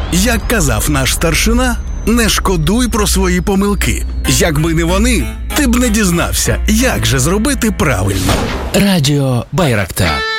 Як казав наш старшина, не шкодуй про свої помилки. Якби не вони, ти б не дізнався, як же зробити правильно. Радіо Байрактар.